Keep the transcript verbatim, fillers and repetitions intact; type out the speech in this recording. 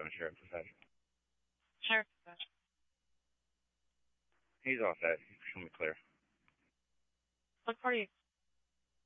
seven, Sheriff Dispatch. Sheriff Dispatch. He's all set. Show me clear. What part are you